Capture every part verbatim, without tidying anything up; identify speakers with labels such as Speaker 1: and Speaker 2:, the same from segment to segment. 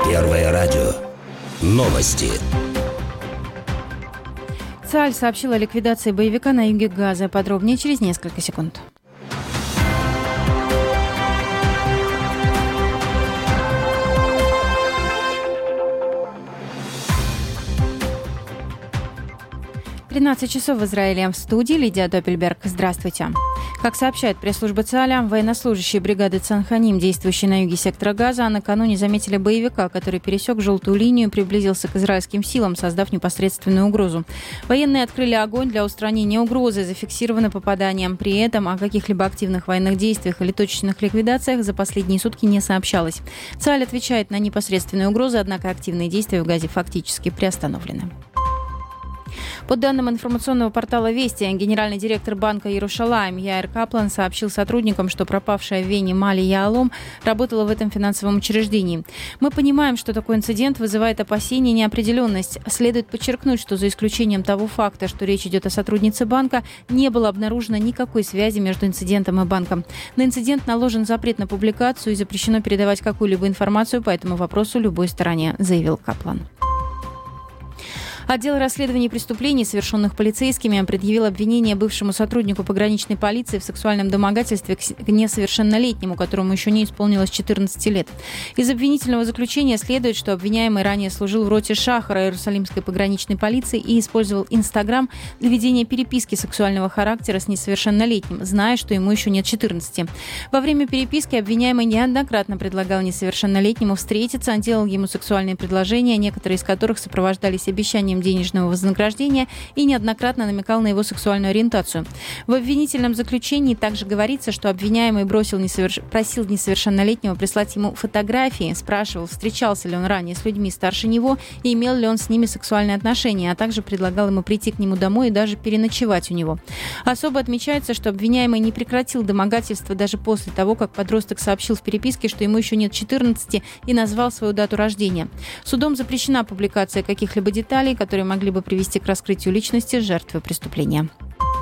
Speaker 1: Первое радио. Новости.
Speaker 2: ЦАЛЬ сообщила о ликвидации боевика на юге Газа. Подробнее через несколько секунд. тринадцать часов в Израиле. В студии Лидия Доппельберг. Здравствуйте. Как сообщает пресс-служба ЦАЛЯ, военнослужащие бригады Цанханим, действующие на юге сектора Газа, накануне заметили боевика, который пересек желтую линию и приблизился к израильским силам, создав непосредственную угрозу. Военные открыли огонь для устранения угрозы, зафиксировано попадание. При этом о каких-либо активных военных действиях или точечных ликвидациях за последние сутки не сообщалось. ЦАЛЬ отвечает на непосредственные угрозы, однако активные действия в Газе фактически приостановлены. По данным информационного портала «Вести», генеральный директор банка «Иерушалаим» Яир Каплан сообщил сотрудникам, что пропавшая в Вене Мали Яалом работала в этом финансовом учреждении. «Мы понимаем, что такой инцидент вызывает опасения и неопределенность. Следует подчеркнуть, что за исключением того факта, что речь идет о сотруднице банка, не было обнаружено никакой связи между инцидентом и банком. На инцидент наложен запрет на публикацию и запрещено передавать какую-либо информацию по этому вопросу любой стороне», заявил Каплан. Отдел расследований преступлений, совершенных полицейскими, предъявил обвинение бывшему сотруднику пограничной полиции в сексуальном домогательстве к несовершеннолетнему, которому еще не исполнилось четырнадцать лет. Из обвинительного заключения следует, что обвиняемый ранее служил в роте Шахара Иерусалимской пограничной полиции и использовал Инстаграм для ведения переписки сексуального характера с несовершеннолетним, зная, что ему еще нет четырнадцати. Во время переписки обвиняемый неоднократно предлагал несовершеннолетнему встретиться, делал ему сексуальные предложения, некоторые из которых сопровождались обещанием денежного вознаграждения, и неоднократно намекал на его сексуальную ориентацию. В обвинительном заключении также говорится, что обвиняемый бросил несоверш... просил несовершеннолетнего прислать ему фотографии, спрашивал, встречался ли он ранее с людьми старше него и имел ли он с ними сексуальные отношения, а также предлагал ему прийти к нему домой и даже переночевать у него. Особо отмечается, что обвиняемый не прекратил домогательство даже после того, как подросток сообщил в переписке, что ему еще нет четырнадцати, и назвал свою дату рождения. Судом запрещена публикация каких-либо деталей, которые могли бы привести к раскрытию личности жертвы преступления.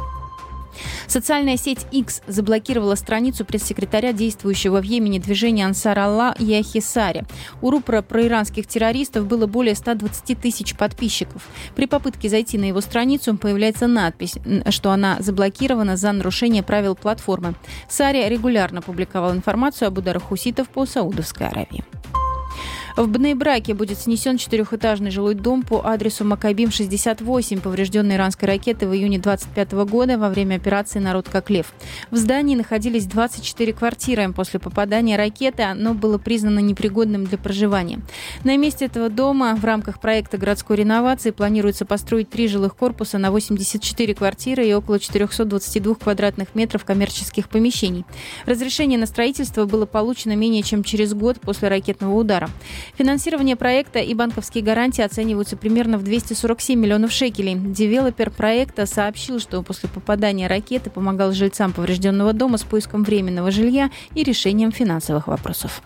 Speaker 2: Социальная сеть X заблокировала страницу пресс-секретаря действующего в Йемене движения Ансар Аллах Яхьи Сари. У рупора проиранских террористов было более ста двадцати тысяч подписчиков. При попытке зайти на его страницу появляется надпись, что она заблокирована за нарушение правил платформы. Сари регулярно публиковал информацию об ударах хуситов по Саудовской Аравии. В Бней-Браке будет снесен четырехэтажный жилой дом по адресу Макабим шестьдесят восемь, поврежденный иранской ракетой в июне двадцать пятого года во время операции «Народ как лев». В здании находились двадцать четыре квартиры. После попадания ракеты оно было признано непригодным для проживания. На месте этого дома в рамках проекта городской реновации планируется построить три жилых корпуса на восемьдесят четыре квартиры и около четыреста двадцать два квадратных метров коммерческих помещений. Разрешение на строительство было получено менее чем через год после ракетного удара. Финансирование проекта и банковские гарантии оцениваются примерно в двести сорок семь миллионов шекелей. Девелопер проекта сообщил, что после попадания ракеты помогал жильцам поврежденного дома с поиском временного жилья и решением финансовых вопросов.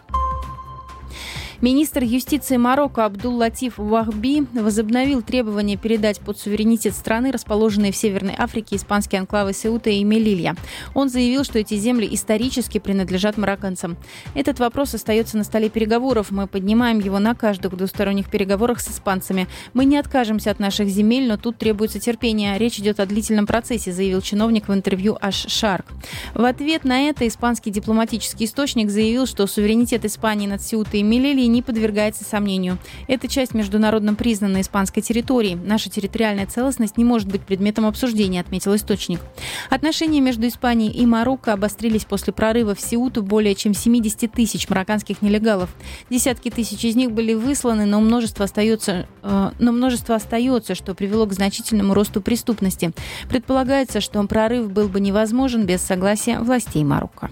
Speaker 2: Министр юстиции Марокко Абдул-Латиф Вахби возобновил требование передать под суверенитет страны, расположенные в Северной Африке, испанские анклавы Сеута и Мелилья. Он заявил, что эти земли исторически принадлежат марокканцам. Этот вопрос остается на столе переговоров. Мы поднимаем его на каждых двусторонних переговорах с испанцами. Мы не откажемся от наших земель, но тут требуется терпение. Речь идет о длительном процессе, заявил чиновник в интервью Аш-Шарк. В ответ на это испанский дипломатический источник заявил, что суверенитет Испании над Сеутой и Мелильей не подвергается сомнению. Это часть международно признанной испанской территории. Наша территориальная целостность не может быть предметом обсуждения, отметил источник. Отношения между Испанией и Марокко обострились после прорыва в Сеуту более чем семьдесят тысяч марокканских нелегалов. Десятки тысяч из них были высланы, но множество остается, э, но множество остается, что привело к значительному росту преступности. Предполагается, что прорыв был бы невозможен без согласия властей Марокко.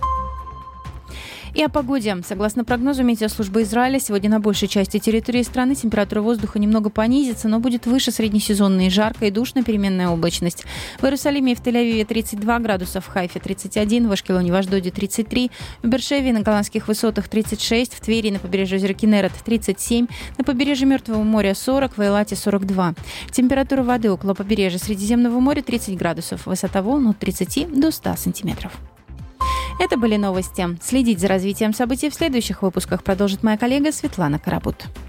Speaker 2: И о погоде. Согласно прогнозу метеослужбы Израиля, сегодня на большей части территории страны температура воздуха немного понизится, но будет выше среднесезонной, жарко и душно, переменная облачность. В Иерусалиме и в Тель-Авиве тридцать два градуса, в Хайфе тридцать один, в Ашкелоне и в Ашдоде тридцать три, в Беэр-Шеве на Голландских высотах тридцать шесть, в Твери на побережье озера Кинерет тридцать семь, на побережье Мертвого моря сорок, в Эйлате сорок два. Температура воды около побережья Средиземного моря тридцать градусов, высота волн от тридцати до ста сантиметров. Это были новости. Следить за развитием событий в следующих выпусках продолжит моя коллега Светлана Карабут.